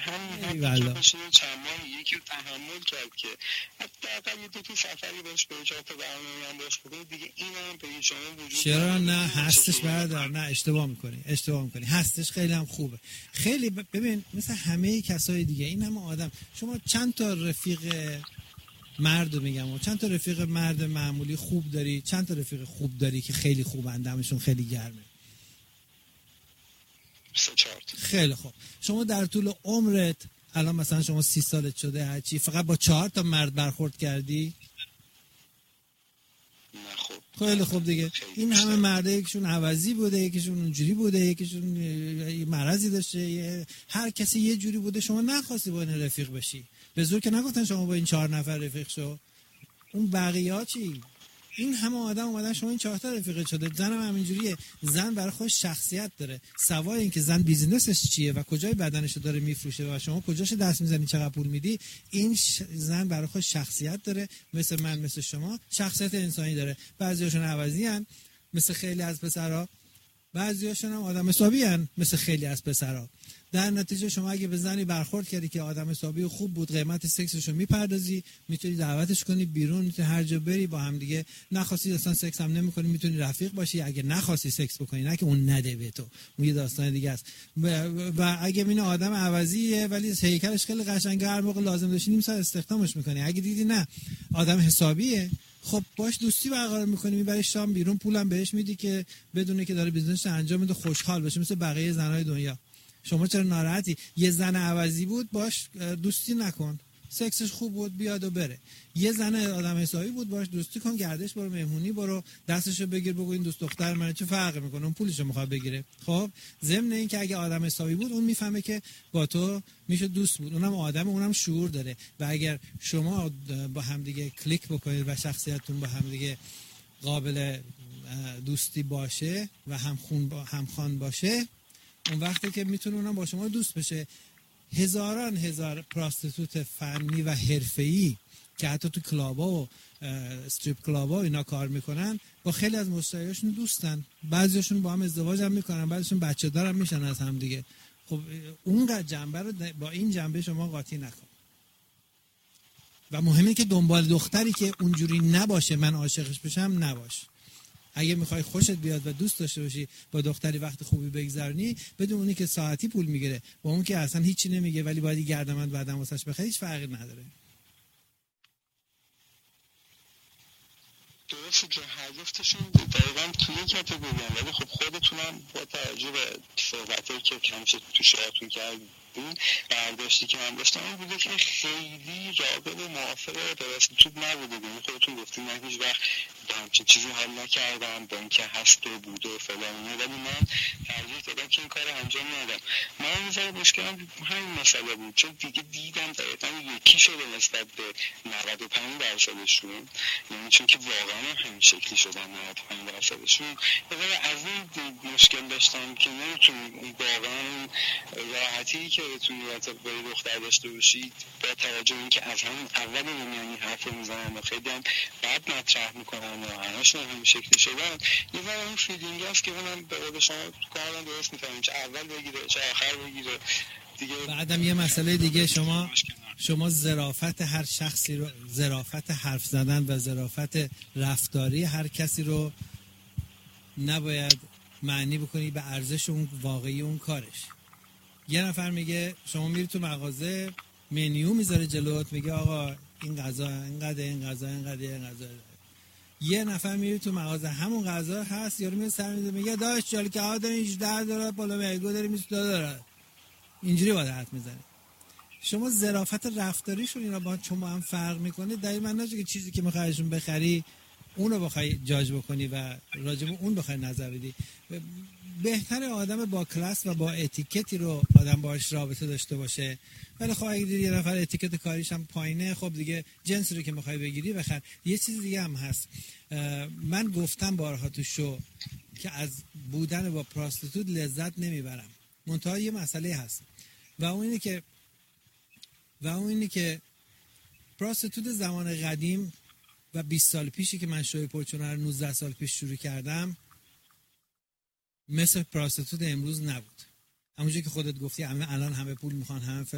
همین حدی که بشه چند ماه یکی رو تحمل کرد که حداقل یه دو تا سفری باش به 4 تا برنامه هم باش بکنید دیگه. این هم به شما وجود چرا نه هستش برادر، نه اشتباه میکنی هستش، خیلی هم خوبه. خیلی ببین مثل همه کسای دیگه این هم آدم، شما چند تا رفیق مرد میگم و چند تا رفیق مرد معمولی خوب داری، چند تا رفیق خوب داری که خیلی خوبن دمشون خیلی گرمه؟ 3-4. خیلی خوب. شما در طول عمرت الان مثلا شما 30 سالت شده هرچی فقط با 4 تا مرد برخورد کردی؟ نه خب. خیلی خوب دیگه. این همه مرده یکیشون عوضی بوده، یکیشون اونجوری بوده، یکیشون مرضی داشته، هر کسی یه جوری بوده. شما نخواستی با این رفیق بشی، به زور که نگفتن شما با این 4 نفر رفیق شو. اون بقیه ها چی؟ این همه آدم اومدن شما این 4 تا رفیق شده. زن هم همینجوریه. زن برای خودش شخصیت داره، سوای اینکه زن بیزینسش چیه و کجای بدنشو داره میفروشه و شما کجاش دست میزنی چقدر پول میدی، این زن برای خودش شخصیت داره. مثل من مثل شما شخصیت انسانی داره. بعضیاشون عوضی ان مثل خیلی از پسرها، بعضیاشون هم آدم حسابی ان مثل خیلی از پسرها. در نتیجه شما اگه به زنی برخورد کردی که آدم حسابی خوب بود، قیمت سکسشو میپردازی، میتونی دعوتش کنی بیرون، میتونی هر جا بری با هم دیگه. نخواستی اصلا سکس هم نمی‌کنی، میتونی رفیق باشی. اگه نخواستی سکس بکنی، نه که اون نده به تو، اون یه داستان دیگه است. و اگه این آدم عوضیه ولی هیکلش خیلی قشنگه، هر موقع لازم داشتی نیم ساعت استخدامش می‌کنی. اگه دیدی نه آدم حسابیه، خب باش دوستی برقرار می‌کنی، میبری شام بیرون، پولم بهش میدی که بدونه که داره بیزنسش انجام میده، خوشحال باشه مثل بقیه زنای دنیا. شما چرا ناراحتی؟ یه زن عوضی بود باش دوستی نکن، سکسش خوب بود بیاد و بره. یه زن آدم حسابی بود باش دوستی کن، گردش برو، مهمونی برو، دستشو بگیر بگو این دوست دختر من، چه فرقی میکنه، اون پولشو میخواد بگیره. خب ضمن این که اگه آدم حسابی بود اون میفهمه که با تو میشه دوست بود، اونم آدم، اونم شعور داره. و اگر شما با هم دیگه کلیک بکنید و شخصیتتون با هم دیگه قابل دوستی باشه و همخوان باشه، اون وقتی که میتونه اونم با شما دوست بشه. هزاران هزار پراستیتوت فنی و حرفه‌ای که حتی تو کلابا و استریپ کلابا اینا کار میکنن با خیلی از مشتریاشون دوستن، بعضیشون با هم ازدواج هم میکنن، بعضیشون بچه دار هم میشن از هم دیگه. خب اون جنبه رو با این جنبه شما قاطی نکن. و مهمه که دنبال دختری که اونجوری نباشه من عاشقش بشم نباش. اگه میخوای خوشت بیاد و دوست داشته باشی با دختری وقت خوبی بگذرونی، بدون اونی که ساعتی پول میگیره با اون که اصلا هیچی نمیگه ولی باید گردمند بعدم واسش بخری، هیچ فرقی نداره. درسته که هر جفتشون دقیقا توی کاتگوری هم، ولی خب خودتونم با توجه به صحبتایی که کمشه تو شاهتون کردین برداشتی که من داشتم این بوده که خیلی راغب و موافق پراستیتوت نبوده. یعنی خودتون گفتین من هیچ وقت با همچین چیزی حال نکردم، با اینکه هست و بوده و فلانه، ولی من ترجیح دادم که این کار انجام ندم. من یه ذره مشکلم همین مسئله بود، چون دیگه دیدم دقیقا یکی شده نسبت به 95%شون، یعنی چون که واقعا همین شکلی شدن 95%شون. یه ذره از این مشکل داشتم که نمیتونم واقعا راحتی که بتونی با دختر داشته باشید با توجه به اینکه از همون اول یعنی حرف میزنن و خیلی هم بعد مطرح میکنن و همشون همین شکلی شدن، یه ذره اون فیلینگ هست که اونم به شما کاملا درست میفهمیم، چه اول بگیره چه آخر بگیره دیگه. بعدم یه مسئله دیگه، شما ظرافت هر شخصی رو، ظرافت حرف زدن و ظرافت رفتاری هر کسی رو نباید معنی بکنی به ارزش اون واقعی اون کارش. یه نفر میگه شما میری تو مغازه منیو میذاره جلوت، میگه آقا این غذا اینقدر، این غذا اینقدر، این غذا. یه نفر میری تو مغازه همون غذا هست، یارو میاد سر میذاره میگه داش جلکه ها داریم $18 بالا میگو داریم $20. اینجوری باید حرف میزنه. شما ظرافت رفتاریشون اینا با شما هم فرق میکنه. در من نشه که چیزی که میخوایشون بخری اونو بخوای جاج بکنی و راجب اون بخوای نظر بدی. بهتر آدم با کلاس و با اتیکتی رو آدم باهاش رابطه داشته باشه. ولی خب اگه یه نفر اتیکت کاریش هم پایینه، خب دیگه جنسی رو که میخوای بگیری بخر. یه چیز دیگه هم هست، من گفتم بارها تو شو که از بودن با پراستیتوت لذت نمیبرم. منتها یه مسئله هست و اون اینه که پراستیتوت زمان قدیم و 20 سال پیشی که من شوی پرچونه رو 19 سال پیش شروع کردم مثل پراستیتوت امروز نبود. همونجوری که خودت گفتی الان همه پول میخوان، همه